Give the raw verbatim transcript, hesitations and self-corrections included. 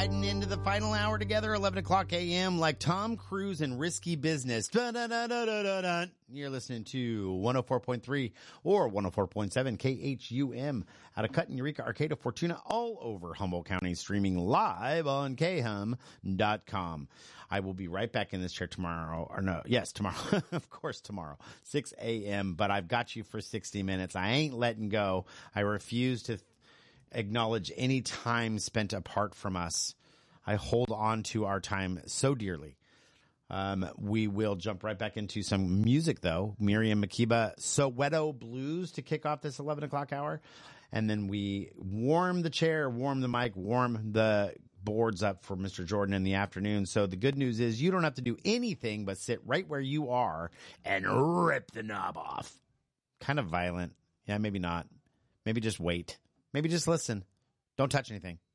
riding into the final hour together, eleven o'clock a.m. like Tom Cruise in Risky Business. Dun-dun-dun-dun-dun-dun. You're listening to one oh four point three or one oh four point seven K H U M out of Cut, Eureka, Arcata, Fortuna, all over Humboldt County, streaming live on K hum dot com. I will be right back in this chair tomorrow, or no, yes, tomorrow, of course tomorrow, six a.m., but I've got you for sixty minutes. I ain't letting go. I refuse to acknowledge any time spent apart from us. I hold on to our time so dearly. Um, we will jump right back into some music, though. Miriam Makeba, Soweto Blues to kick off this eleven o'clock hour. And then we warm the chair, warm the mic, warm the boards up for Mister Jordan in the afternoon. So the good news is you don't have to do anything but sit right where you are and rip the knob off. Kind of violent. Yeah, maybe not. Maybe just wait. Maybe just listen. Don't touch anything.